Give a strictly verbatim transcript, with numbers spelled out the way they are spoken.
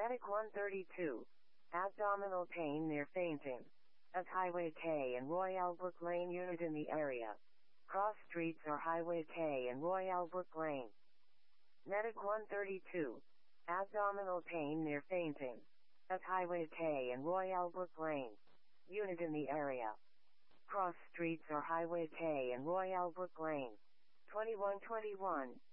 Medic one thirty-two. Abdominal pain near fainting. At Highway K and Roy Albrook Lane unit in the area. Cross streets are Highway K and Roy Albrook Lane. Medic one thirty-two. Abdominal pain near fainting. At Highway K and Roy Albrook Lane. Unit in the area. Cross streets are Highway K and Roy Albrook Lane. twenty-one twenty-one.